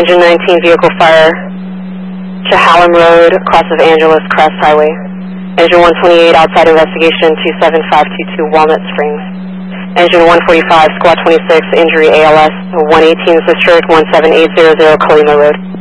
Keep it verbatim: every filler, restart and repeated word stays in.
Engine nineteen, vehicle fire, Chehalem Road, cross of Angeles Crest Highway. Engine one twenty-eight, outside investigation, two seven five two two Walnut Springs. Engine one forty-five, squad twenty-six, injury A L S, one eighteen, District, one seven eight zero zero, Colima Road.